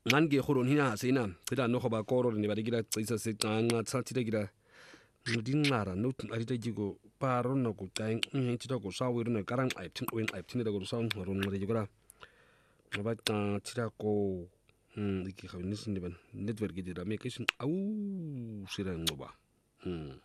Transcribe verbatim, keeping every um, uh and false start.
ngan ke kholo hina sena cela no ba koro ne ba dikira cisa se canca tsathile kira ngudinqara no arita jiko paro no ku qain ngithita ku sawi no karang aiptin wen aiptin da ku sawi ngoro ngore jikora ba ta tira ko hmm iki khawni sin ban network dira me kishin au sira ngoba hmm